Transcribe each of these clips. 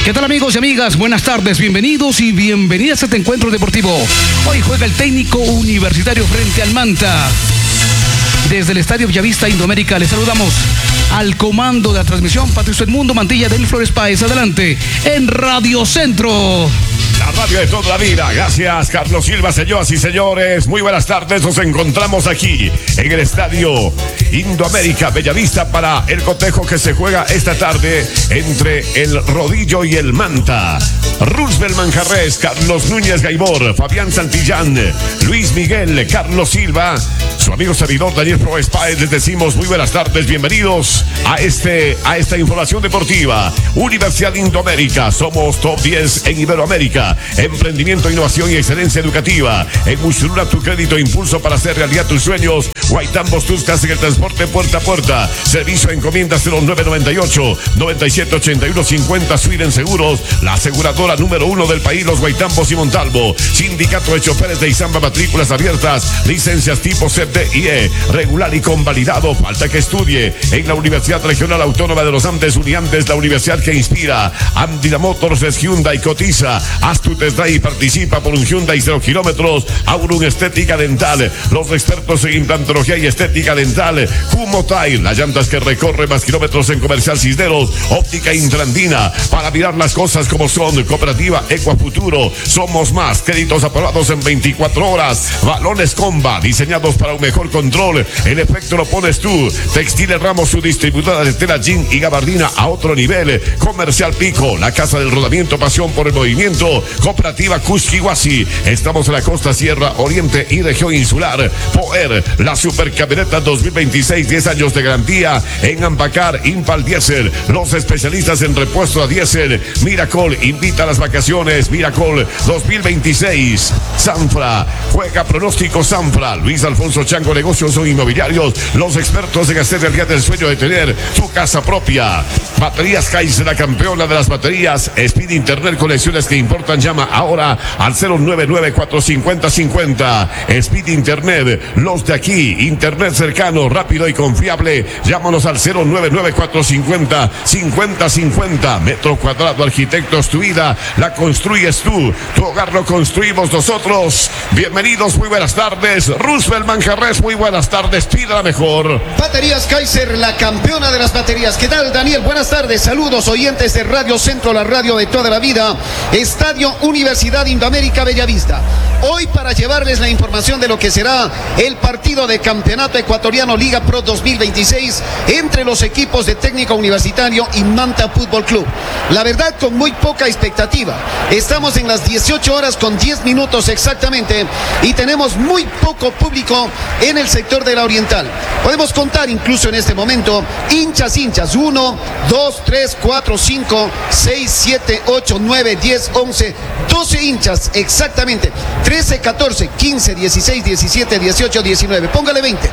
¿Qué tal, amigos y amigas? Buenas tardes, bienvenidos y bienvenidas a este encuentro deportivo. Hoy juega el Técnico Universitario frente al Manta. Desde el Estadio Bellavista Indoamérica les saludamos al comando de la transmisión Patricio Edmundo Mantilla del Flores Páez. Adelante en Radio Centro. La radio de toda la vida. Gracias, Carlos Silva. Señoras y señores, muy buenas tardes. Nos encontramos aquí en el Estadio Indoamérica Bellavista para el cotejo que se juega esta tarde entre el Rodillo y el Manta. Roosevelt Manjarres, Carlos Núñez Gaibor, Fabián Santillán, Luis Miguel, Carlos Silva, su amigo servidor Daniel Flores Páez. Les decimos muy buenas tardes, bienvenidos a esta información deportiva. Universidad Indoamérica, somos top 10 en Iberoamérica. Emprendimiento, innovación y excelencia educativa. En Ushuruna, tu crédito impulso para hacer realidad tus sueños. Guaitambos, tus casas en el transporte puerta a puerta. Servicio de encomienda 0998-9781-50. Sweden Seguros, la aseguradora número 1 del país, los Guaitambos y Montalvo. Sindicato de choferes de Izamba, matrículas abiertas. Licencias tipo CDIE, regular y convalidado. Falta que estudie en la Universidad Regional Autónoma de los Andes, Uniandes, la universidad que inspira. Andina Motors es Hyundai, cotiza. Haz tu test drive y participa por un Hyundai 0 kilómetros. Aurum Estética Dental, los expertos en implantología y estética dental. Kumotile, las llantas que recorren más kilómetros en Comercial Cisneros. Óptica Intrandina, para mirar las cosas como son. Cooperativa Ecuafuturo, somos más. Créditos aprobados en 24 horas. Balones Comba, diseñados para un mejor control. El efecto lo pones tú. Textiles Ramos, su distribuidora de tela jean y gabardina a otro nivel. Comercial Pico, la casa del rodamiento, pasión por el movimiento. Cooperativa Cusquihuasi, estamos en la costa sierra, oriente y región insular. Poer, la supercamioneta 2026, 10 años de garantía en Ampacar. Impal Diesel, los especialistas en repuesto a diésel. Miracol, invita a las vacaciones. Miracol 2026. Sanfra, juega pronóstico Sanfra. Luis Alfonso Chango, negocios o inmobiliarios, los expertos en hacer realidad el sueño de tener su casa propia. Baterías Kaiser, la campeona de las baterías. Speed Internet, conexiones que importan. Llama ahora al 099-450-50. Speed Internet, los de aquí. Internet cercano, rápido y confiable. Llámanos al 099-450-5050. Metro cuadrado, arquitectos, tu vida la construyes tú. Tu hogar lo construimos nosotros. Bienvenidos, muy buenas tardes. Roosevelt Manjarres, muy buenas tardes. Pida la mejor. Baterías Kaiser, la campeona de las baterías. ¿Qué tal, Daniel? Buenas tardes. Saludos, oyentes de Radio Centro, la radio de toda la vida. Estadio Universidad Indoamérica Bellavista. Hoy para llevarles la información de lo que será el partido de Campeonato Ecuatoriano Liga Pro 2026 entre los equipos de Técnico Universitario y Manta Fútbol Club. La verdad, con muy poca expectativa. Estamos en las 18 horas con 10 minutos exactamente y tenemos muy poco público en el sector de la Oriental. Podemos contar incluso en este momento hinchas. 1, 2, 3, 4, 5, 6, 7, 8, 9, 10, 11, 12 hinchas exactamente. 13, 14, 15, 16, 17, 18, 19. Póngale 20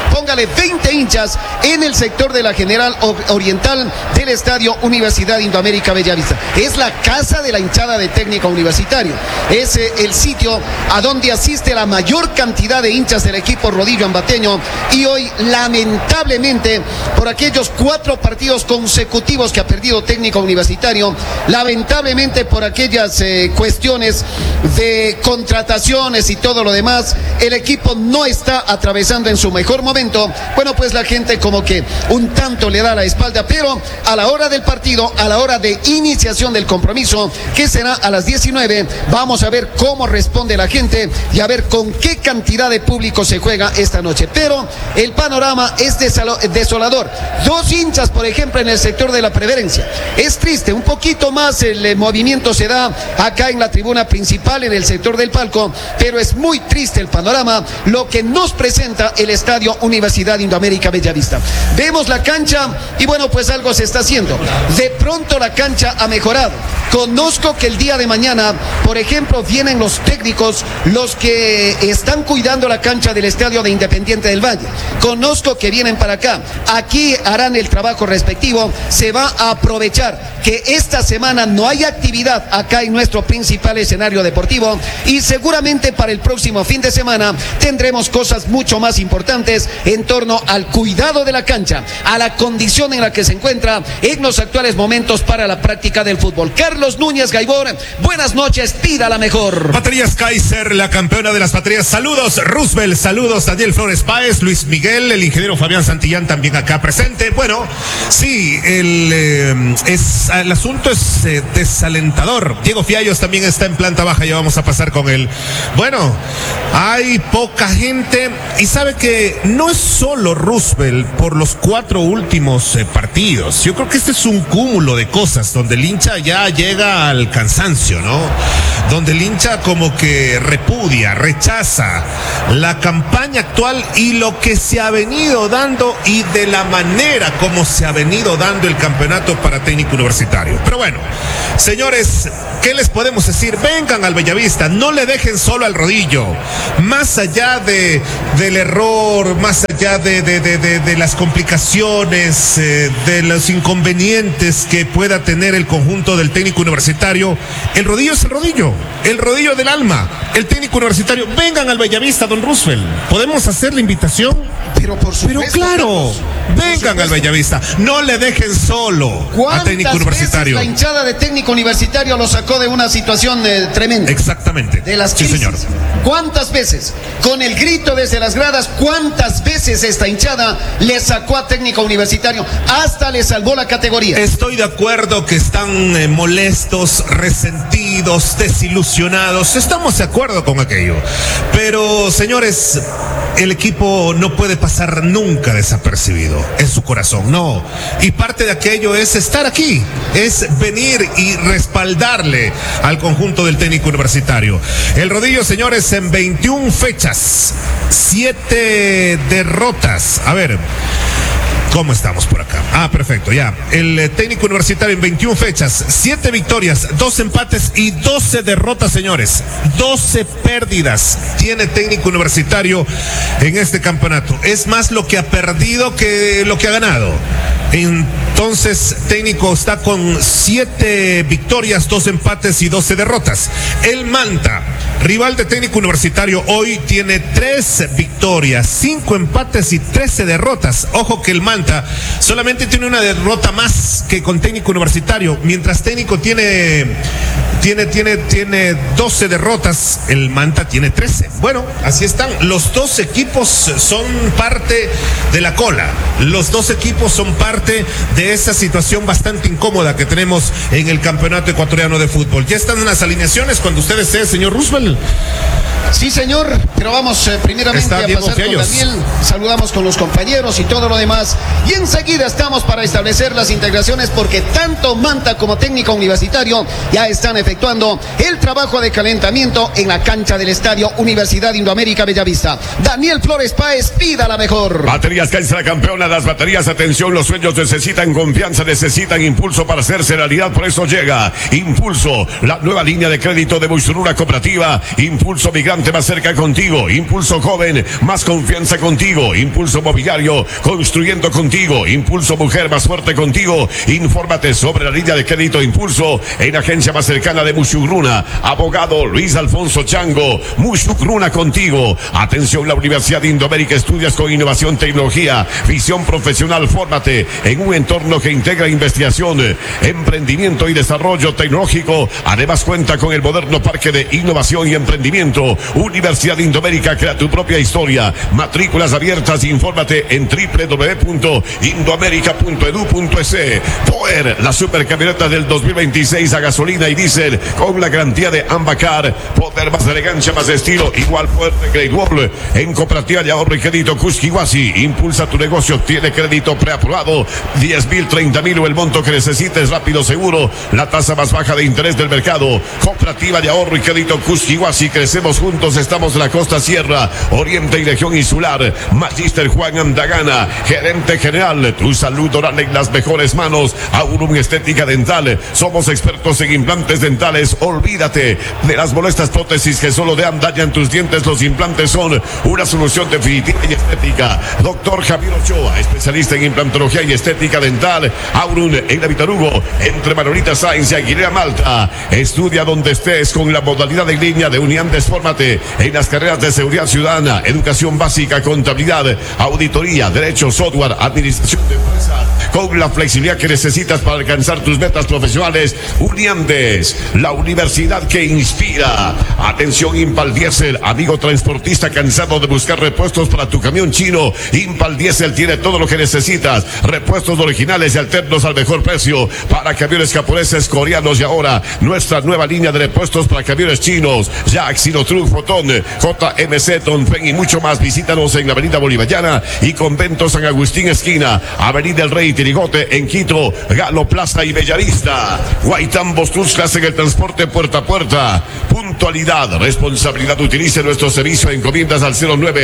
hinchas en el sector de la General Oriental del Estadio Universidad Indoamérica Bellavista. Es la casa de la hinchada de Técnico Universitario. Es el sitio a donde asiste la mayor cantidad de hinchas del equipo Rodillo Ambateño. Y hoy, lamentablemente, por aquellos 4 partidos consecutivos que ha perdido Técnico Universitario, lamentablemente por aquellas cuestiones de contrataciones y todo lo demás, el equipo no está atravesando en su mejor momento. Bueno, pues la gente como que un tanto le da la espalda, pero a la hora del partido, a la hora de iniciación del compromiso, que será a las 19, vamos a ver cómo responde la gente y a ver con qué cantidad de público se juega esta noche. Pero el panorama es desolador. 2 hinchas, por ejemplo, en el sector de la preferencia. Es triste, un poquito más el movimiento se da acá en la tribuna principal, en el sector del palco, pero es muy triste el panorama, lo que nos presenta el Estadio Universidad Indoamérica Bellavista. Vemos la cancha y bueno, pues algo se está haciendo. De pronto la cancha ha mejorado. Conozco que el día de mañana, por ejemplo, vienen los técnicos, los que están cuidando la cancha del Estadio de Independiente del Valle. Conozco que vienen para acá. Aquí harán el trabajo respectivo. Se va a aprovechar que esta semana no hay actividad acá en nuestro principal escenario deportivo y según seguramente para el próximo fin de semana tendremos cosas mucho más importantes en torno al cuidado de la cancha, a la condición en la que se encuentra en los actuales momentos para la práctica del fútbol. Carlos Núñez Gaibor, buenas noches, pida la mejor. Baterías Kaiser, la campeona de las baterías. Saludos Roosevelt, saludos Daniel Flores Páez, Luis Miguel, el ingeniero Fabián Santillán también acá presente. Bueno, sí, el asunto es desalentador. Diego Fiallos también está en planta baja, ya vamos a pasar con él. Bueno, hay poca gente y sabe que no es solo Roosevelt por los 4 últimos partidos. Yo creo que este es un cúmulo de cosas donde el hincha ya llega al cansancio, ¿no? Donde el hincha como que repudia, rechaza la campaña actual y lo que se ha venido dando y de la manera como se ha venido dando el campeonato para técnico universitario. Pero bueno, señores, ¿qué les podemos decir? Vengan al Bellavista, no le dejen solo al rodillo. Más allá del error, más allá de las complicaciones, de los inconvenientes que pueda tener el conjunto del técnico universitario, el rodillo es el rodillo del alma, el técnico universitario. Vengan al Bellavista, don Roosevelt. ¿Podemos hacer la invitación? Pero por supuesto. Pero claro, vengan al Bellavista, no le dejen solo a técnico universitario. La hinchada de técnico universitario lo sacó de una situación tremenda. Exactamente. De las crisis. Sí, señor. ¿Cuántas veces? Con el grito desde las gradas, ¿cuántas veces esta hinchada le sacó a técnico universitario? Hasta le salvó la categoría. Estoy de acuerdo que están molestos, resentidos, desilusionados. Estamos de acuerdo con aquello. Pero, señores, el equipo no puede pasar nunca desapercibido en su corazón, no. Y parte de aquello es estar aquí, es venir y respaldarle al conjunto del técnico universitario. El rodillo, señores, en 21 fechas, 7 derrotas. A ver, ¿cómo estamos por acá? Ah, perfecto, ya. El técnico universitario en 21 fechas, 7 victorias, 2 empates y 12 derrotas, señores. 12 pérdidas tiene técnico universitario en este campeonato. Es más lo que ha perdido que lo que ha ganado. Entonces, técnico está con 7 victorias, 2 empates y 12 derrotas. El Manta, rival de técnico universitario, hoy tiene 3 victorias, 5 empates y 13 derrotas. Ojo que el Manta solamente tiene una derrota más que con técnico universitario, mientras técnico tiene 12 derrotas, el Manta tiene 13. Bueno, así están. Los 2 equipos son parte de la cola. Los 2 equipos son parte de esa situación bastante incómoda que tenemos en el campeonato ecuatoriano de fútbol. Ya están en las alineaciones cuando usted desee, señor Roosevelt. Sí, señor, pero vamos primeramente a pasar con Daniel. Saludamos con los compañeros y todo lo demás. Y enseguida estamos para establecer las integraciones porque tanto Manta como técnico universitario ya están efectuando el trabajo de calentamiento en la cancha del Estadio Universidad Indoamérica Bellavista. Daniel Flores Páez, pida la mejor. Baterías Kaiser, la campeona. Las baterías, atención, los sueños necesitan confianza, necesitan impulso para hacerse realidad. Por eso llega Impulso, la nueva línea de crédito de Busurura Cooperativa. Impulso Migrante más cerca contigo. Impulso Joven, más confianza contigo. Impulso Mobiliario, construyendo contigo. Impulso Mujer, más fuerte contigo. Infórmate sobre la línea de crédito Impulso en la agencia más cercana de Mushugruna. Abogado Luis Alfonso Chango, Mushugruna contigo. Atención, la Universidad de Indoamérica, estudias con innovación, tecnología, visión profesional. Fórmate en un entorno que integra investigación, emprendimiento y desarrollo tecnológico. Además cuenta con el moderno parque de innovación y emprendimiento. Universidad de Indoamérica, crea tu propia historia. Matrículas abiertas, infórmate en www.indoamerica.edu.es. Power, la supercamioneta del 2026 a gasolina y diésel con la garantía de Ambacar. Poder, más elegancia, más estilo, igual fuerte Great Wall. En Cooperativa de Ahorro y Crédito Cusquihuasi, impulsa tu negocio, tiene crédito preaprobado, 10,000, 30,000 o el monto que necesites, rápido, seguro, la tasa más baja de interés del mercado. Cooperativa de Ahorro y Crédito Cusquihuasi, crecemos juntos, estamos en la costa sierra, oriente y región insular. Magíster Juan Andagana, gerente general, tu salud oral en las mejores manos. Aurum Estética Dental, somos expertos en implantes dentales. Olvídate de las molestas prótesis que solo dañan tus dientes. Los implantes son una solución definitiva y estética. Doctor Javier Ochoa, especialista en implantología y estética dental. Aurum en la Vitarugo, entre Manolita Sáenz y Aguilera Malta. Estudia donde estés con la modalidad en línea de Uniandes. Fórmate Prepárate en las carreras de seguridad ciudadana, educación básica, contabilidad, auditoría, derecho, software, administración de empresas, con la flexibilidad que necesitas para alcanzar tus metas profesionales. Uniandes, la universidad que inspira. Atención, Impal Diesel, amigo transportista cansado de buscar repuestos para tu camión chino. Impal Diesel tiene todo lo que necesitas. Repuestos originales y alternos al mejor precio para camiones japoneses, coreanos y ahora nuestra nueva línea de repuestos para camiones chinos. Jack, Sinotruck, Fotón, JMC, Tonfen y mucho más. Visítanos en la Avenida Bolivariana y Convento San Agustín esquina, Avenida El Rey Tirigote en Quito, Galo Plaza y Bellavista. Guaitambos Tuscas en el transporte puerta a puerta. Puntualidad, responsabilidad. Utilice nuestro servicio de encomiendas al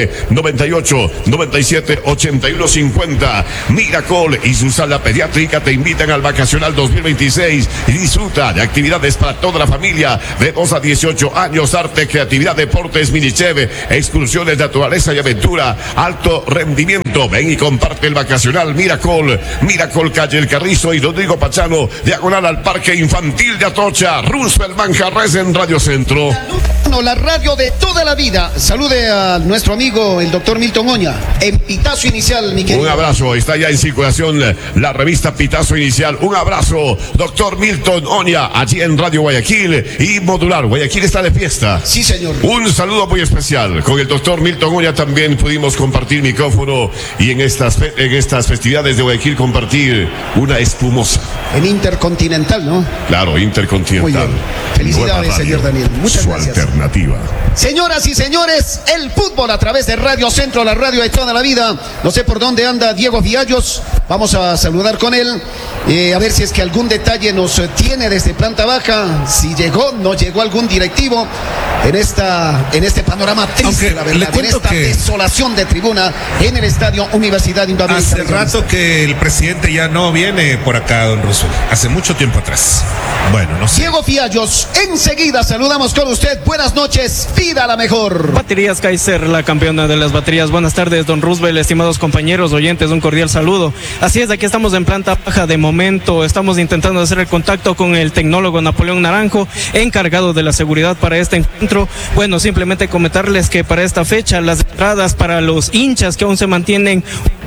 0998-97-8150. Miracol y su sala pediátrica te invitan al vacacional 2026 y disfruta de actividades para toda la familia de 2 a 18 años, arte, creatividad, deportes, minicheve, excursiones, naturaleza y aventura, alto rendimiento. Ven y comparte el vacacional Miracol, calle El Carrizo y Rodrigo Pachano, diagonal al Parque Infantil de Atocha. Roosevelt Manjarres en Radio Centro. La radio de toda la vida. Salude a nuestro amigo el doctor Milton Oña en Pitazo Inicial, mi querido. Un abrazo, está ya en circulación la revista Pitazo Inicial. Un abrazo, doctor Milton Oña, allí en Radio Guayaquil y Modular. Guayaquil está de fiesta. Sí, señor. Un saludo muy especial. Con el doctor Milton Oña también pudimos compartir micrófono y en estas festividades de Guayaquil compartir una espumosa. En Intercontinental, ¿no? Claro, Intercontinental. Muy bien. Felicidades, señor Daniel. Muchas gracias. Alternativa. Señoras y señores, el fútbol a través de Radio Centro, la radio de toda la vida. No sé por dónde anda Diego Villallos. Vamos a saludar con él. A ver si es que algún detalle nos tiene desde planta baja. Si llegó, no llegó algún directivo en este panorama triste, aunque la verdad, le cuento en esta que desolación de tribuna en el estadio Universidad Indoamericana. Hace rato que el presidente ya no viene por acá, don Roosevelt. Hace mucho tiempo atrás. Bueno, no sé. Diego Villallos, enseguida saludamos con usted. Buenas noches, pida la mejor. Baterías Kaiser, la campeona de las baterías. Buenas tardes, don Roosevelt, estimados compañeros, oyentes, un cordial saludo. Así es, aquí estamos en planta baja de momento. Estamos intentando hacer el contacto con el tecnólogo Napoleón Naranjo, encargado de la seguridad para este encuentro. Bueno, simplemente comentarles que para esta fecha las entradas para los hinchas que aún se mantienen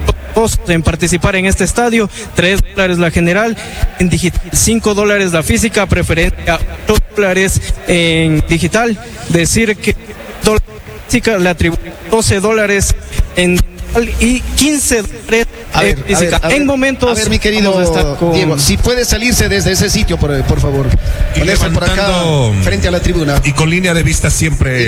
en participar en este estadio, $3 la general, en digital $5 la física, preferencia $8 en digital. Decir que física le atribuye $12 en y $15 física. En momentos. A ver, mi querido Diego, si puede salirse desde ese sitio, por favor. Ponerse por acá frente a la tribuna. Y con línea de vista siempre.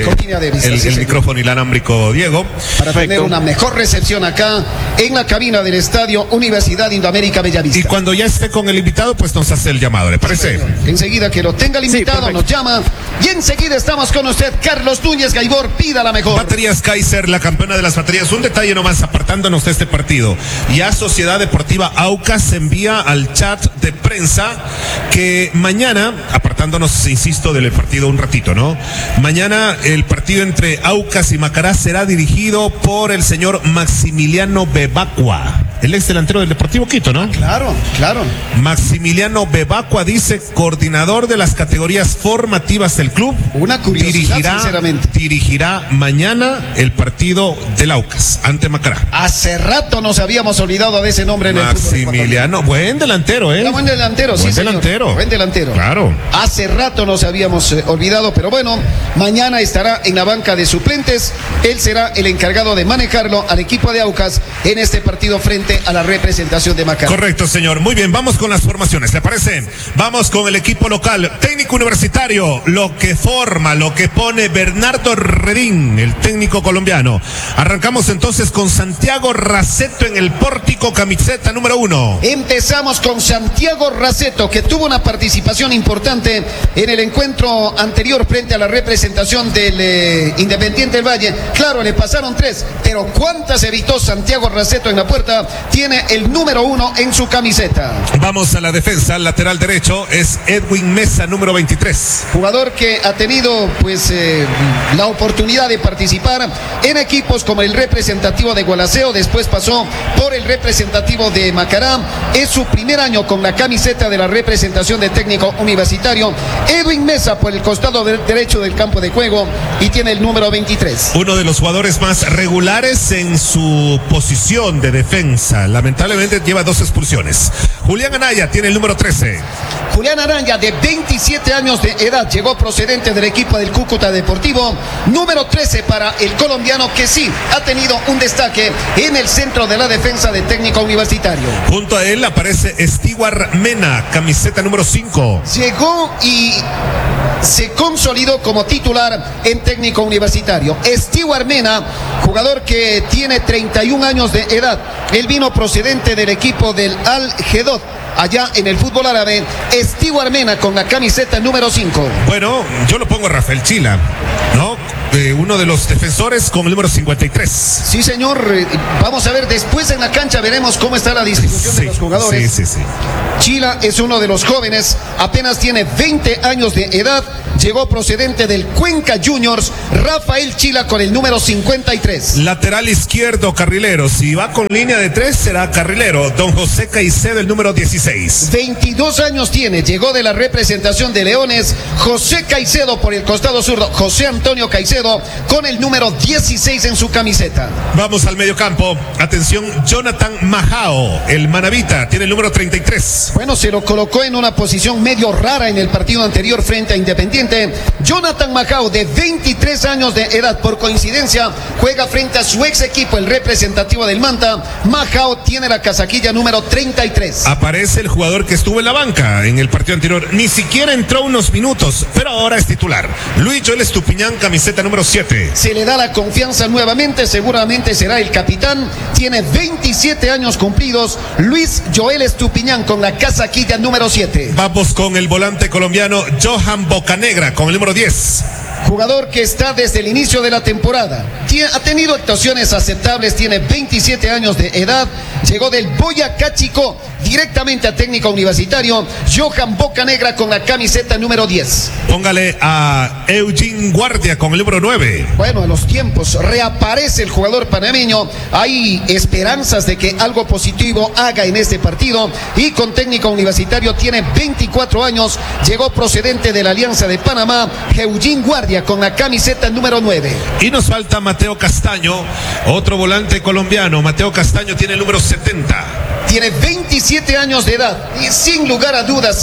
El micrófono inalámbrico, Diego. Para tener una mejor recepción acá en la cabina del estadio Universidad Indoamérica Bellavista. Y cuando ya esté con el invitado, pues nos hace el llamado, ¿le parece? Enseguida que lo tenga el invitado, nos llama. Y enseguida estamos con usted, Carlos Núñez Gaibor, pida la mejor. Baterías Kaiser, la campeona de las baterías. Un detalle nomás, apartándonos de este partido. Ya Sociedad Deportiva Aucas envía al chat de prensa que mañana, apartándonos, insisto, del partido un ratito, ¿no? Mañana el partido entre Aucas y Macará será dirigido por el señor Maximiliano Bebacua, el ex delantero del Deportivo Quito, ¿no? Claro. Maximiliano Bebacua, dice, coordinador de las categorías formativas del club. Una curiosidad, sinceramente. Dirigirá mañana el partido del Aucas ante Macará. Hace rato nos habíamos olvidado de ese nombre en el fútbol. Maximiliano, buen delantero, ¿eh? Buen delantero, buen sí, delantero. Señor. Buen delantero. Claro. Hace rato nos habíamos olvidado, pero bueno, mañana estará en la banca de suplentes. Él será el encargado de manejarlo al equipo de Aucas en este partido frente a la representación de Macará. Correcto, señor. Muy bien, vamos con las formaciones, ¿le parece? Vamos con el equipo local, técnico universitario, lo que forma, lo que pone Bernardo Redín, el técnico colombiano. Arrancamos entonces con Santiago Raceto en el pórtico, camiseta número 1. Empezamos con Santiago Raceto, que tuvo una participación importante en el encuentro anterior frente a la representación del Independiente del Valle. Claro, le pasaron 3, pero ¿cuántas evitó Santiago Raceto en la puerta? tiene el número 1 en su camiseta. Vamos a la defensa, el lateral derecho es Edwin Mesa, número 23. Jugador que ha tenido la oportunidad de participar en equipos como el representativo de Gualaceo, después pasó por el representativo de Macará. Es su primer año con la camiseta de la representación de Técnico Universitario. Edwin Mesa por el costado derecho del campo de juego y tiene el número 23. Uno de los jugadores más regulares en su posición de defensa. Lamentablemente lleva 2 expulsiones. Julián Anaya tiene el número 13. Julián Araya, de 27 años de edad, llegó procedente del equipo del Cúcuta Deportivo. Número 13 para el colombiano, que sí ha tenido un destaque en el centro de la defensa de Técnico Universitario. Junto a él aparece Stewart Mena, camiseta número 5. Llegó y se consolidó como titular en Técnico Universitario. Stewart Mena, jugador que tiene 31 años de edad. Él vino procedente del equipo del Al-Jedod, allá en el fútbol árabe. Stewart Mena con la camiseta número 5. Bueno, yo lo pongo a Rafael Chila, ¿no? Uno de los defensores con el número 53. Sí, señor. Vamos a ver, después en la cancha veremos cómo está la distribución de los jugadores. Sí. Chila es uno de los jóvenes, apenas tiene 20 años de edad. Llegó procedente del Cuenca Juniors. Rafael Chila con el número 53. Lateral izquierdo, carrilero. Si va con línea de 3, será carrilero. Don José Caicedo, el número 16. 22 años tiene. Llegó de la representación de Leones. José Caicedo por el costado zurdo. José Antonio Caicedo con el número 16 en su camiseta. Vamos al mediocampo. Atención, Jonathan Majao, el manavita, tiene el número 33. Bueno, se lo colocó en una posición medio rara en el partido anterior frente a Independiente. Jonathan Majao, de 23 años de edad, por coincidencia juega frente a su ex equipo, el representativo del Manta. Majao tiene la casaquilla número 33. Aparece el jugador que estuvo en la banca en el partido anterior, ni siquiera entró unos minutos, pero ahora es titular. Luis Joel Estupiñán, camiseta número 7. Se le da la confianza nuevamente, seguramente será el capitán. Tiene 27 años cumplidos. Luis Joel Estupiñán con la casaquilla número 7. Vamos con el volante colombiano Johan Bocanegra con el número 10. Jugador que está desde el inicio de la temporada. Ha tenido actuaciones aceptables, tiene 27 años de edad. Llegó del Boyacá Chicó directamente a Técnico Universitario. Johan Bocanegra con la camiseta número 10. Póngale a Eugene Guardia con el número 9. Bueno, a los tiempos reaparece el jugador panameño. Hay esperanzas de que algo positivo haga en este partido. Y con Técnico Universitario tiene 24 años. Llegó procedente de la Alianza de Panamá. Eugene Guardia con la camiseta número 9. Y nos falta Mateo Castaño, otro volante colombiano. Mateo Castaño tiene el número 70. Tiene 27 años de edad y sin lugar a dudas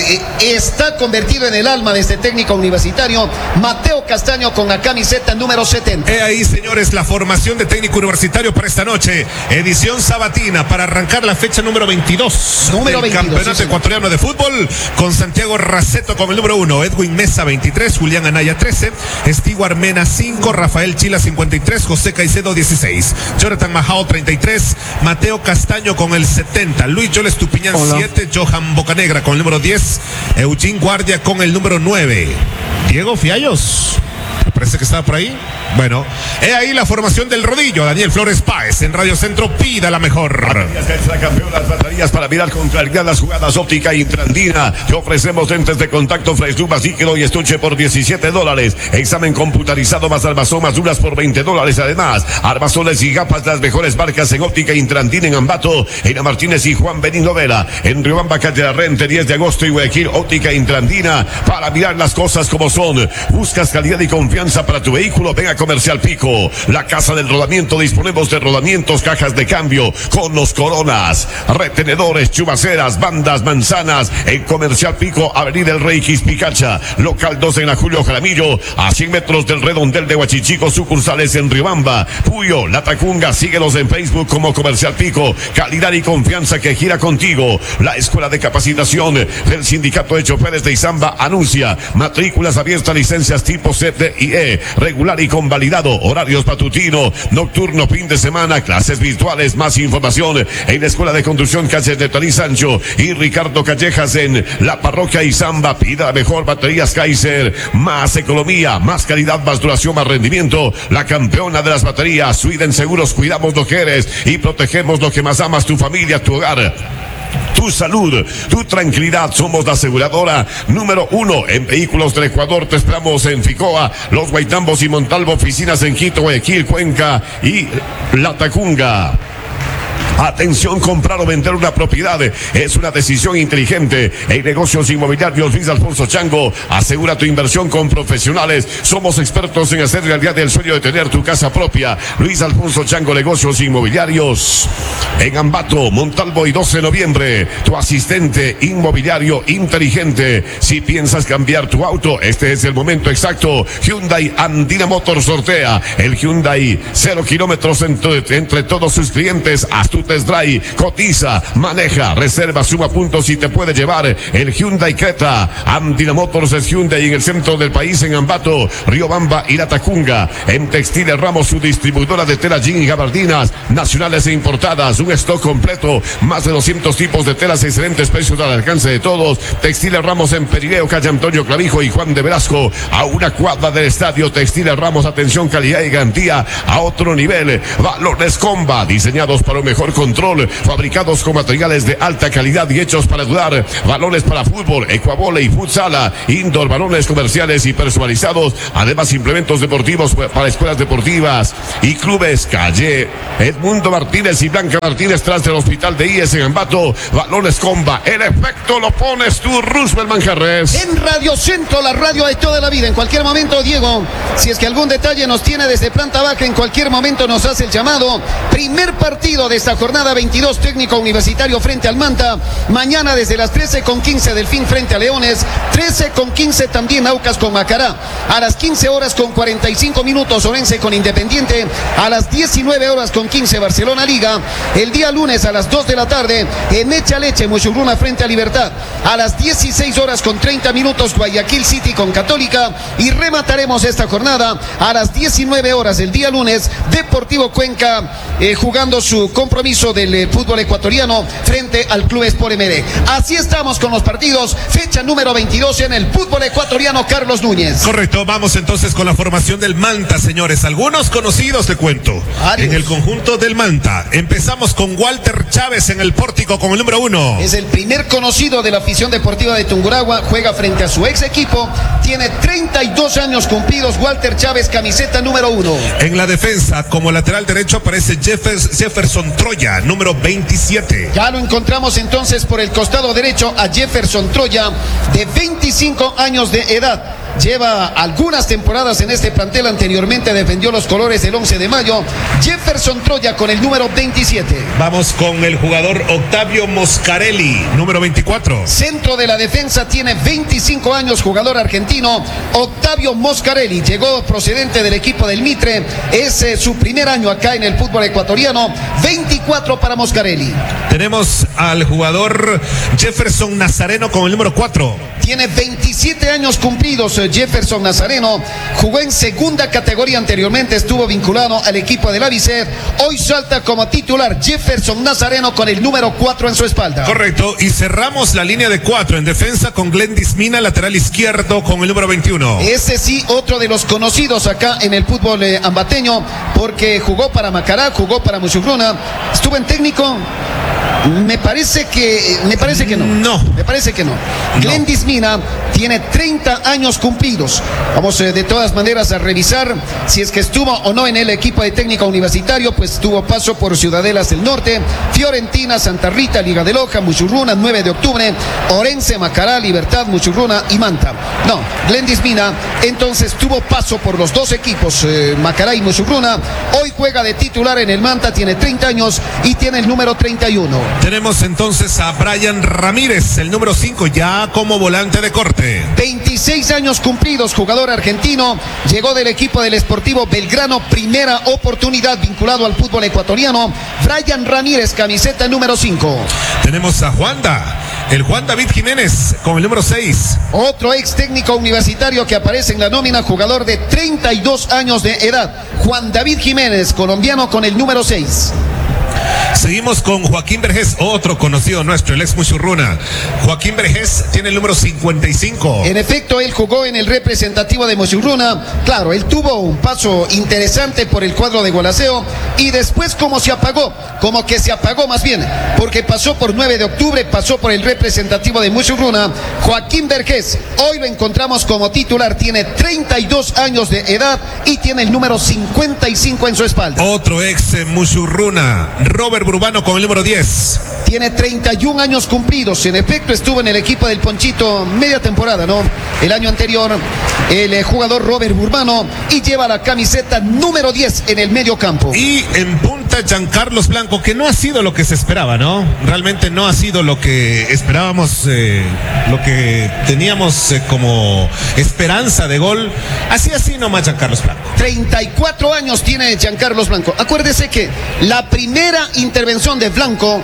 está convertido en el alma de este Técnico Universitario. Mateo Castaño con la camiseta número 70. He ahí, señores, la formación de Técnico Universitario para esta noche. Edición sabatina para arrancar la fecha número 22 del Campeonato Ecuatoriano de Fútbol, con Santiago Raceto con el número 1, Edwin Mesa 23, Julián Anaya 13, Stewart Mena 5, Rafael Chila 53, José Caicedo 16, Jonathan Majao 33, Mateo Castaño con el 70, Luis Joel Estupiñán 7, Johan Bocanegra con el número 10, Eugene Guardia con el número 9, Diego Fiallos. Parece que estaba por ahí. Bueno, he ahí la formación del rodillo. Daniel Flores Páez en Radio Centro, pida la mejor. Las baterías para mirar con claridad las jugadas. Óptica Intrandina. Te ofrecemos lentes de contacto Freshluma, líquido y estuche por $17. Examen computarizado más armazón más duras por $20. Además, armazones y gafas las mejores marcas en Óptica Intrandina en Ambato, Eina Martínez y Juan Benito Vera. En Riobamba, calle La Rente, 10 de agosto y Guayaquil. Óptica Intrandina para mirar las cosas como son. Buscas calidad y confianza para tu vehículo. Ven a Comercial Pico, la casa del rodamiento. Disponemos de rodamientos, cajas de cambio, conos, coronas, retenedores, chubaceras, bandas, manzanas. En Comercial Pico, Avenida El Rey Quispicacha, local 2 en la Julio Jaramillo, a 100 metros del redondel de Huachichico. Sucursales en Riobamba, Puyo, La Tacunga. Síguenos en Facebook como Comercial Pico. Calidad y confianza que gira contigo. La Escuela de Capacitación del Sindicato de Choferes de Izamba anuncia matrículas abiertas, licencias tipo CDIE, regular y con convalidado. Horarios matutino, nocturno, fin de semana, clases virtuales. Más información en la Escuela de Conducción Calles de Tony Sancho y Ricardo Callejas en la Parroquia Izamba. Pida mejor baterías Kaiser, más economía, más calidad, más duración, más rendimiento. La campeona de las baterías. Sweden Seguros, cuidamos lo que eres y protegemos lo que más amas, tu familia, tu hogar, tu salud, tu tranquilidad. Somos la aseguradora número 1 en vehículos del Ecuador. Te esperamos en Ficoa, Los Guaitambos y Montalvo, oficinas en Quito, Guayaquil, Cuenca y Latacunga. Atención, comprar o vender una propiedad es una decisión inteligente. En negocios inmobiliarios, Luis Alfonso Chango, asegura tu inversión con profesionales. Somos expertos en hacer realidad el sueño de tener tu casa propia. Luis Alfonso Chango, negocios inmobiliarios. En Ambato, Montalvo y 12 de noviembre, tu asistente inmobiliario inteligente. Si piensas cambiar tu auto, este es el momento exacto. Hyundai Andina Motor sortea el Hyundai 0 kilómetros entre todos sus clientes. Haz tu test drive, cotiza, maneja, reserva, suma puntos y te puede llevar el Hyundai Creta. Andina Motors es Hyundai en el centro del país, en Ambato, Riobamba y Latacunga. En Textiles Ramos, su distribuidora de tela jean y gabardinas nacionales e importadas. Un stock completo, más de 200 tipos de telas, excelentes precios al alcance de todos. Textiles Ramos en Perileo, calle Antonio Clavijo y Juan de Velasco, a una cuadra del estadio. Textiles Ramos, atención, calidad y garantía a otro nivel. Balones Comba, diseñados para un mejor control, fabricados con materiales de alta calidad y hechos para ayudar. Balones para fútbol, ecuavole y futsala, indoor, balones comerciales y personalizados. Además, implementos deportivos para escuelas deportivas y clubes. Calle Edmundo Martínez y Blanca Martínez, tras del Hospital de IES en Ambato. Balones Comba, el efecto lo pones tú, Roosevelt Manjarres. En Radio Centro, la radio de toda la vida. En cualquier momento, Diego, si es que algún detalle nos tiene desde planta baja, en cualquier momento nos hace el llamado. Primer partido de esta jornada 22, Técnico Universitario frente al Manta. Mañana desde las 13:15 Delfín frente a Leones. 13:15 también Aucas con Macará. A las 15:45 Orense con Independiente. A las 19:15 Barcelona Liga. El día lunes a las 2 de la tarde en Echa Leche, Mochurruna frente a Libertad. A las 16:30 Guayaquil City con Católica. Y remataremos esta jornada a las 19 horas el día lunes, Deportivo Cuenca jugando su compromiso del fútbol ecuatoriano frente al Club Sport MD. Así estamos con los partidos, fecha número 22 en el fútbol ecuatoriano, Carlos Núñez. Correcto, vamos entonces con la formación del Manta, señores. Algunos conocidos, te cuento. En el conjunto del Manta, empezamos con Walter Chávez en el pórtico con el número 1. Es el primer conocido de la afición deportiva de Tungurahua, juega frente a su ex equipo, tiene 32 años cumplidos. Walter Chávez, camiseta número 1. En la defensa, como lateral derecho, aparece Jefferson Troya, número 27. Ya lo encontramos entonces por el costado derecho a Jefferson Troya, de 25 años de edad. Lleva algunas temporadas en este plantel, anteriormente defendió los colores del 11 de mayo. Jefferson Troya con el número 27. Vamos con el jugador Octavio Moscarelli, número 24. Centro de la defensa, tiene 25 años, jugador argentino, Octavio Moscarelli. Llegó procedente del equipo del Mitre, es su primer año acá en el fútbol ecuatoriano. 24 para Moscarelli. Tenemos al jugador Jefferson Nazareno con el número 4. Tiene 27 años cumplidos Jefferson Nazareno, jugó en segunda categoría anteriormente, estuvo vinculado al equipo del Avicet, hoy salta como titular Jefferson Nazareno con el número 4 en su espalda. Correcto, y cerramos la línea de 4 en defensa con Glendis Mina, lateral izquierdo con el número 21. Ese sí, otro de los conocidos acá en el fútbol ambateño, porque jugó para Macará, jugó para Mochurruna, estuvo en técnico. Me parece que no. No. Me parece que no. Glendis Mina tiene 30 años cumplidos. Vamos de todas maneras a revisar si es que estuvo o no en el equipo de técnico universitario, pues tuvo paso por Ciudadelas del Norte, Fiorentina, Santa Rita, Liga de Loja, Mochurruna, 9 de octubre, Orense, Macará, Libertad, Mochurruna y Manta. No, Glendis Mina entonces tuvo paso por los dos equipos, Macará y Mochurruna. Hoy juega de titular en el Manta, tiene 30 años y tiene el número 31. Tenemos entonces a Brian Ramírez, el número 5, ya como volante de corte. 26 años cumplidos, jugador argentino, llegó del equipo del Sportivo Belgrano, primera oportunidad vinculado al fútbol ecuatoriano. Brian Ramírez, camiseta número 5. Tenemos a Juanda, El Juan David Jiménez con el número 6. Otro ex técnico universitario que aparece en la nómina, jugador de 32 años de edad. Juan David Jiménez, colombiano, con el número 6. Seguimos con Joaquín Vergés, otro conocido nuestro, el ex Muchurruna. Joaquín Vergés tiene el número 55. En efecto, él jugó en el representativo de Muchurruna. Claro, él tuvo un paso interesante por el cuadro de Gualaceo y después como que se apagó más bien, porque pasó por 9 de octubre, pasó por el representativo de Muchurruna. Joaquín Vergés, hoy lo encontramos como titular, tiene 32 años de edad y tiene el número 55 en su espalda. Otro ex Muchurruna, Robert Urbano con el número 10. Tiene 31 años cumplidos. En efecto, estuvo en el equipo del Ponchito media temporada, ¿no? El año anterior, el jugador Robert Urbano, y lleva la camiseta número 10 en el medio campo. Y en punta, Giancarlos Blanco, que no ha sido lo que se esperaba, ¿no? Realmente no ha sido lo que esperábamos, lo que teníamos como esperanza de gol. Así nomás Giancarlos Blanco. 34 años tiene Giancarlos Blanco. Acuérdese que la primera intervención de Blanco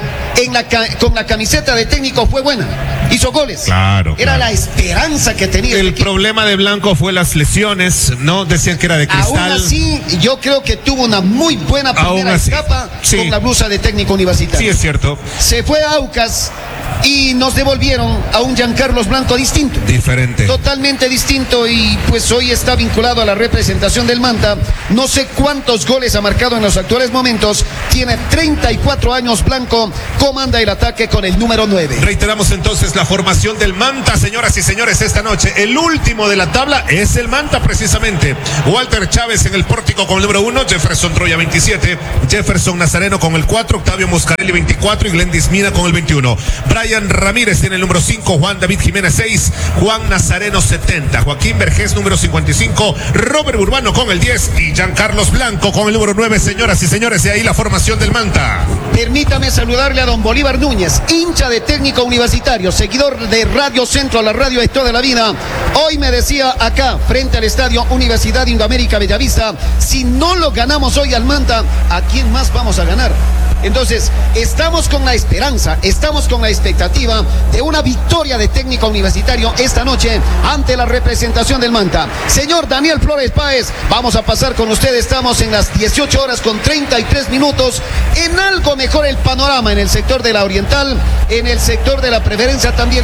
con la camiseta de técnico fue buena. Hizo goles. Claro. Era la esperanza que tenía el problema de Blanco fue las lesiones, ¿no? Decían que era de cristal. Aún así, yo creo que tuvo una muy buena primera etapa con la blusa de técnico universitario. Sí, es cierto. Se fue a Aucas y nos devolvieron a un Giancarlos Blanco distinto. Diferente. Totalmente distinto, y pues hoy está vinculado a la representación del Manta. No sé cuántos goles ha marcado en los actuales momentos. Tiene 34 años Blanco, comanda el ataque con el número 9. Reiteramos entonces la formación del Manta, señoras y señores, esta noche. El último de la tabla es el Manta, precisamente. Walter Chávez en el pórtico con el número 1, Jefferson Troya 27, Jefferson Nazareno con el 4, Octavio Moscarelli 24 y Glendis Mina con el 21. Brian Ramírez tiene el número 5, Juan David Jiménez 6, Juan Nazareno 70, Joaquín Vergés número 55, Robert Urbano con el 10 y Giancarlos Blanco con el número 9, señoras y señores, y ahí la formación del Manta. Permítame saludarle a don Bolívar Núñez, hincha de técnico universitario, seguidor de Radio Centro, la radio de toda la vida. Hoy me decía acá, frente al estadio Universidad Indoamérica Bellavista, si no lo ganamos hoy al Manta, ¿a quién más vamos a ganar? Entonces, estamos con la esperanza, estamos con la expectativa de una victoria de técnico universitario esta noche ante la representación del Manta. Señor Daniel Flores Páez, vamos a pasar con usted. Estamos en las 18 horas con 33 minutos. En algo mejor el panorama en el sector de la Oriental, en el sector de la Preferencia también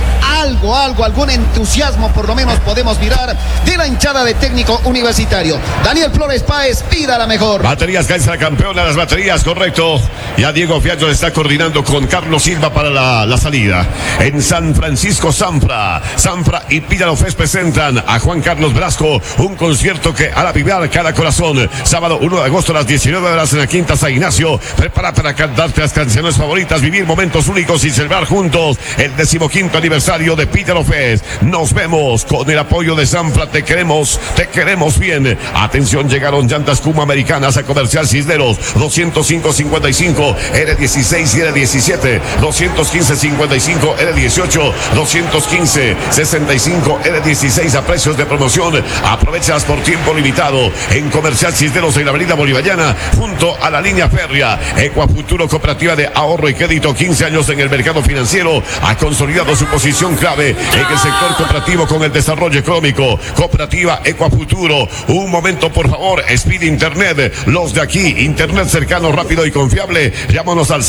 algún entusiasmo por lo menos podemos mirar de la hinchada de técnico universitario. Daniel Flores Páez, pida la mejor. Baterías Gaisa, campeona de las baterías, correcto. Ya Diego Fiallo está coordinando con Carlos Silva para la salida. En San Francisco, Sanfra y Píllaro Fest presentan a Juan Carlos Velasco, un concierto que hará vibrar cada corazón. Sábado 1 de agosto a las 19 horas en la Quinta San Ignacio. Prepara para cantarte las canciones favoritas, vivir momentos únicos y celebrar juntos el 15º aniversario de Píllaro Fest. Nos vemos con el apoyo de Sanfra. Te queremos bien. Atención, llegaron llantas Kuma Americanas a Comercial Cisneros, 205-55 R16 y R17, 215-55 R18, 215-65 R16 a precios de promoción. Aprovechalas por tiempo limitado en Comercial Cisneros en la avenida Bolivariana junto a la línea férrea. Ecuafuturo, cooperativa de ahorro y crédito, 15 años en el mercado financiero, ha consolidado su posición clave en el sector cooperativo con el desarrollo económico. Cooperativa Ecuafuturo, un momento por favor. Speed Internet, los de aquí, internet cercano, rápido y confiable. Llámanos al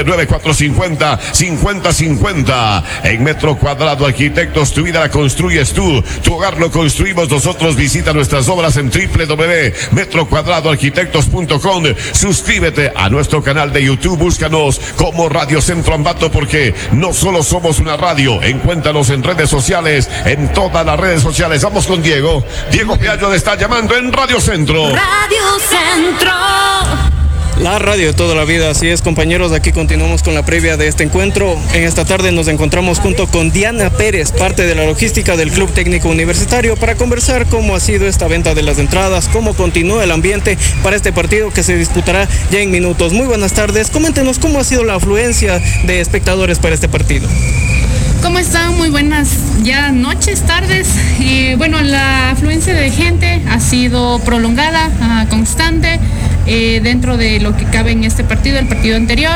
099-450-5050. En Metro Cuadrado Arquitectos, tu vida la construyes tú, tu hogar lo construimos nosotros. Visita nuestras obras en www.metrocuadradoarquitectos.com. Suscríbete a nuestro canal de YouTube, búscanos como Radio Centro Ambato, porque no solo somos una radio. Encuéntranos en redes sociales, en todas las redes sociales. Vamos con Diego Fiallo le está llamando en Radio Centro. Radio Centro, la radio de toda la vida. Así es, compañeros, aquí continuamos con la previa de este encuentro. En esta tarde nos encontramos junto con Diana Pérez, parte de la logística del Club Técnico Universitario, para conversar cómo ha sido esta venta de las entradas, cómo continúa el ambiente para este partido que se disputará ya en minutos. Muy buenas tardes, coméntenos cómo ha sido la afluencia de espectadores para este partido. ¿Cómo están? Muy buenas ya noches, tardes. Bueno, la afluencia de gente ha sido prolongada, constante, dentro de lo que cabe en este partido, el partido anterior.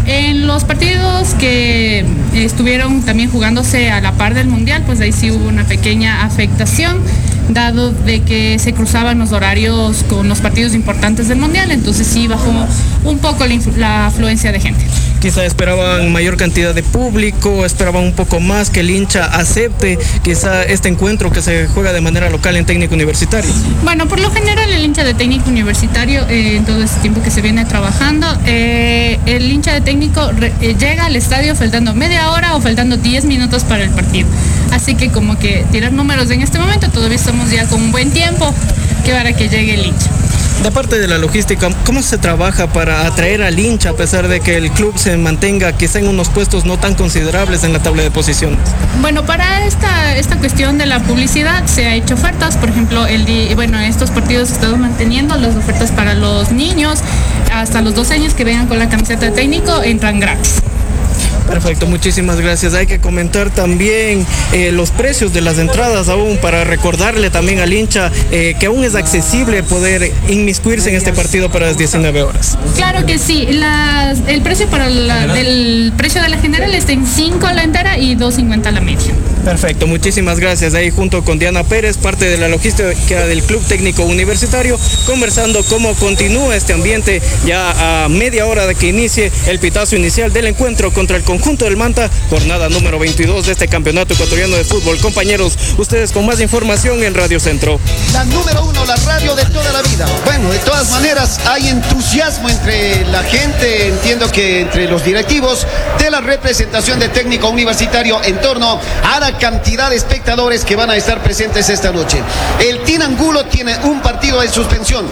En los partidos que estuvieron también jugándose a la par del Mundial, pues ahí sí hubo una pequeña afectación, dado de que se cruzaban los horarios con los partidos importantes del Mundial, entonces sí bajó un poco la afluencia de gente. Quizá esperaban mayor cantidad de público, esperaban un poco más, que el hincha acepte quizá este encuentro que se juega de manera local en Técnico Universitario. Bueno, por lo general el hincha de Técnico Universitario, en todo este tiempo que se viene trabajando, el hincha de Técnico llega al estadio faltando media hora o faltando 10 minutos para el partido. Así que como que tirar números en este momento, todavía estamos ya con un buen tiempo que para que llegue el hincha. De parte de la logística, ¿cómo se trabaja para atraer al hincha a pesar de que el club se mantenga quizá en unos puestos no tan considerables en la tabla de posiciones? Bueno, para esta cuestión de la publicidad se ha hecho ofertas, por ejemplo, estos partidos se están manteniendo las ofertas para los niños hasta los 12 años que vengan con la camiseta de Técnico, entran gratis. Perfecto, muchísimas gracias. Hay que comentar también los precios de las entradas aún para recordarle también al hincha que aún es accesible poder inmiscuirse en este partido para las 19 horas. Claro que sí, el precio del precio de la general está en 5 la entera y 2.50 la media. Perfecto, muchísimas gracias. Ahí junto con Diana Pérez, parte de la logística del Club Técnico Universitario, conversando cómo continúa este ambiente ya a media hora de que inicie el pitazo inicial del encuentro contra el conjunto del Manta, jornada número 22 de este campeonato ecuatoriano de fútbol. Compañeros, ustedes con más información en Radio Centro. La número 1, la radio de toda la vida. Bueno, de todas maneras hay entusiasmo entre la gente, entiendo que entre los directivos de la representación de Técnico Universitario en torno a la cantidad de espectadores que van a estar presentes esta noche. El Team Angulo tiene un partido de suspensión.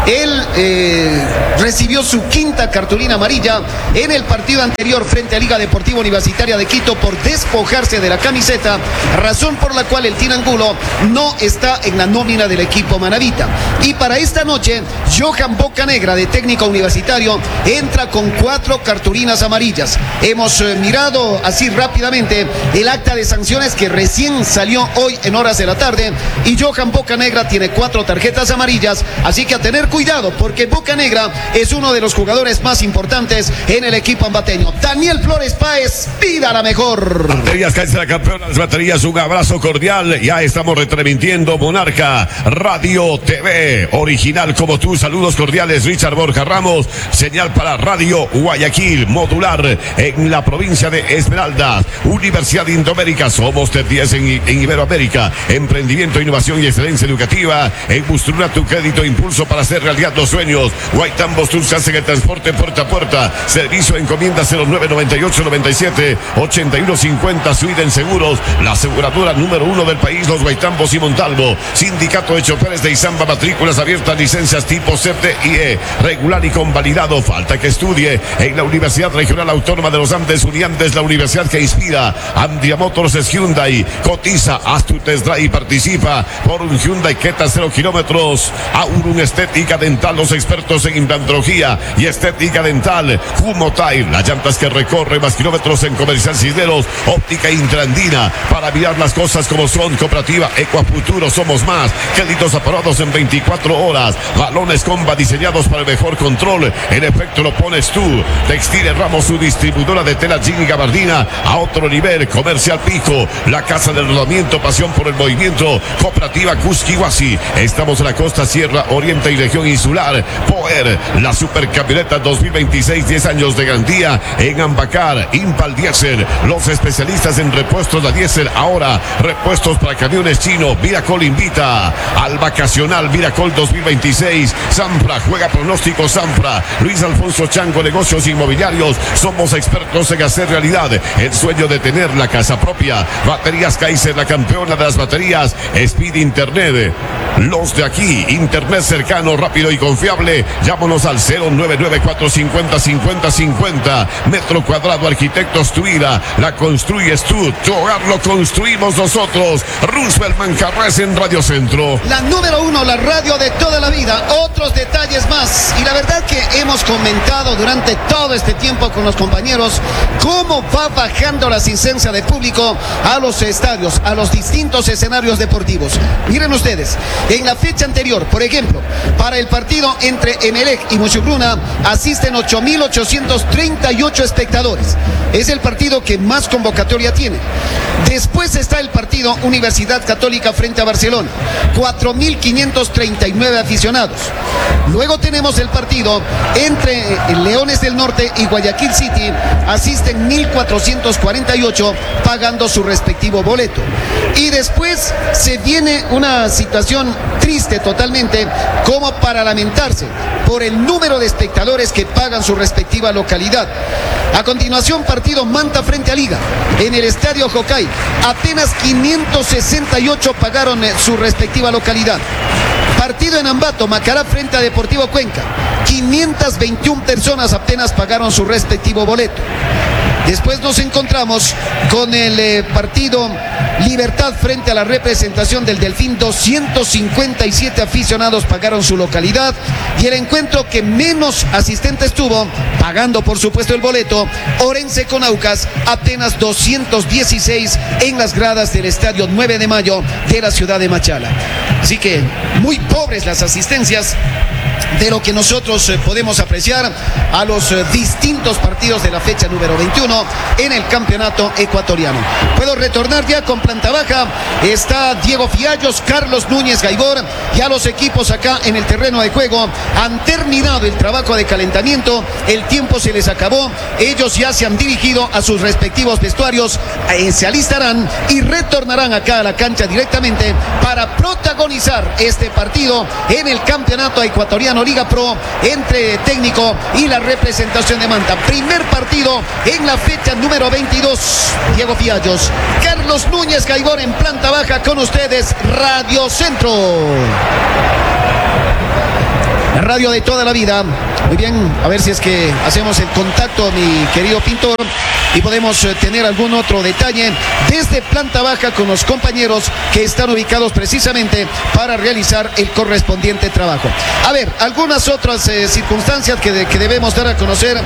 Él recibió su 5ª cartulina amarilla en el partido anterior frente a Liga Deportiva Universitaria de Quito por despojarse de la camiseta, razón por la cual el Team Angulo no está en la nómina del equipo manabita. Y para esta noche, Johan Bocanegra de Técnico Universitario entra con 4 cartulinas amarillas. Hemos mirado así rápidamente el acta de sanciones que recién salió hoy en horas de la tarde y Johan Bocanegra tiene 4 tarjetas amarillas, así que a tener cuidado porque Bocanegra es uno de los jugadores más importantes en el equipo ambateño. Daniel Flores Páez, pida la mejor. Baterías Kaiser, la campeona de las baterías, un abrazo cordial. Ya estamos retransmitiendo Monarca Radio TV, original como tú. Saludos cordiales, Richard Borja Ramos. Señal para Radio Guayaquil, modular en la provincia de Esmeraldas. Universidad Indoamérica, somos de 10 en Iberoamérica. Emprendimiento, innovación y excelencia educativa. En Bustruna, tu crédito impulso para hacer realidad los sueños. Guaitambos Tours hacen el transporte puerta a puerta. Servicio encomienda 0998-97-8150. Sweden Seguros, la aseguradora número 1 del país, los Guaitambos y Montalvo. Sindicato de Choferes de Izamba, matrículas abiertas, licencias tipo CFDIE, regular y convalidado. Falta que estudie en la Universidad Regional Autónoma de los Andes, Uniandes, la universidad que inspira. Andria Motors es Hyundai. Cotiza, haz tu test drive y participa por un Hyundai Creta 0 kilómetros. Aurum Estética Dental, los expertos en implantología y estética dental. Fumotail, las llantas que recorren más kilómetros en Comercial Cisneros. Óptica Intrandina, para mirar las cosas como son. Cooperativa Ecuafuturo, somos más. Créditos aprobados en 24 horas. Balones Comba diseñados para el mejor control. En efecto lo pones tú. Textiles Ramos, su distribuidora de tela jean y gabardina a otro nivel. Comercial Pico, la casa del rodamiento, pasión por el movimiento. Cooperativa Cusquihuasi, estamos en la costa, Sierra Oriente y región insular. Poer, la supercamioneta 2026, 10 años de garantía en Ambacar. Impal Diesel, los especialistas en repuestos de diésel, ahora repuestos para camiones chinos. Viracol invita al vacacional Viracol 2026. Sanfra, juega pronóstico Sanfra. Luis Alfonso Chango, negocios inmobiliarios, somos expertos en hacer realidad el sueño de tener la casa propia. Baterías Kaiser, la campeona de las baterías. Speed Internet, los de aquí, internet cercano, rápido y confiable. Llámanos al 099-450-5050. Metro cuadrado Arquitectos Tu Vida, la construyes tú, tu hogar lo construimos nosotros. Roosevelt Manjarres en Radio Centro. La número 1, la radio de toda la vida. Otros detalles más. Y la verdad que hemos comentado durante todo este tiempo con los compañeros cómo va bajando la asistencia de público a los estadios, a los distintos escenarios deportivos. Miren ustedes, en la fecha anterior, por ejemplo, para el partido entre Emelec y Muchugruna asisten 8.838 espectadores. Es el partido que más convocatoria tiene. Después está el partido Universidad Católica frente a Barcelona, 4.539 aficionados. Luego tenemos el partido entre Leones del Norte y Guayaquil City, asisten 1.448 pagando su respectivo boleto. Y después se viene una situación triste totalmente, como para lamentarse por el número de espectadores que pagan su respectiva localidad. A continuación, partido Manta frente a Liga en el Estadio Jocay. Apenas 568 pagaron su respectiva localidad. Partido en Ambato, Macará frente a Deportivo Cuenca. 521 personas apenas pagaron su respectivo boleto. Después nos encontramos con el partido Libertad frente a la representación del Delfín. 257 aficionados pagaron su localidad. Y el encuentro que menos asistentes tuvo, pagando por supuesto el boleto, Orense con Aucas, apenas 216 en las gradas del Estadio 9 de Mayo de la ciudad de Machala. Así que muy pobres las asistencias de lo que nosotros podemos apreciar a los distintos partidos de la fecha número 21 en el campeonato ecuatoriano. Puedo retornar ya con planta baja. Está Diego Fiallos, Carlos Núñez Gaibor. Ya los equipos acá en el terreno de juego han terminado el trabajo de calentamiento. El tiempo se les acabó. Ellos ya se han dirigido a sus respectivos vestuarios. Se alistarán y retornarán acá a la cancha directamente para protagonizar este partido en el campeonato ecuatoriano Liga Pro entre Técnico y la representación de Manta. Primer partido en la fecha número 22. Diego Fiallos, Carlos Núñez Gaibor en planta baja con ustedes, Radio Centro. La radio de toda la vida. Muy bien, a ver si es que hacemos el contacto, mi querido Pintor, y podemos tener algún otro detalle desde planta baja con los compañeros que están ubicados precisamente para realizar el correspondiente trabajo. A ver, algunas otras circunstancias que debemos dar a conocer